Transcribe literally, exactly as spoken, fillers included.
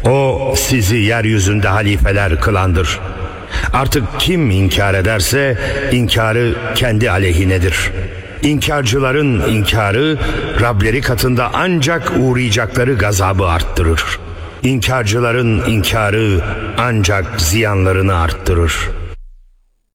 O sizi yeryüzünde halifeler kılandır. Artık kim inkar ederse inkarı kendi aleyhinedir. İnkarcıların inkarı Rableri katında ancak uğrayacakları gazabı arttırır. İnkarcıların inkarı ancak ziyanlarını arttırır.